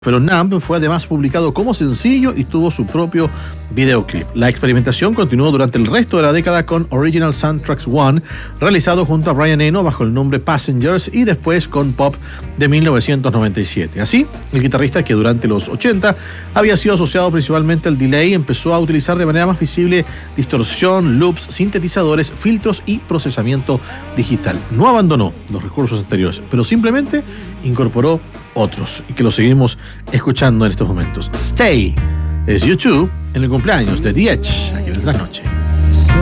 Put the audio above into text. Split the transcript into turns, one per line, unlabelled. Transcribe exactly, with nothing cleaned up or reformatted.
Pero Numb fue además publicado como sencillo y tuvo su propio videoclip. La experimentación continuó durante el resto de la década con Original Soundtracks uno, realizado junto a Brian Eno bajo el nombre Passengers, y después con Pop de mil novecientos noventa y siete. Así, el guitarrista, que durante los ochenta había sido asociado principalmente al delay, empezó a utilizar de manera más visible distorsión, loops, sintetizadores, filtros y procesamiento digital. No abandonó los recursos anteriores, pero simplemente incorporó otros, y que lo seguimos escuchando en estos momentos. Stay es YouTube en el cumpleaños de The Edge, aquí en el Trasnoche.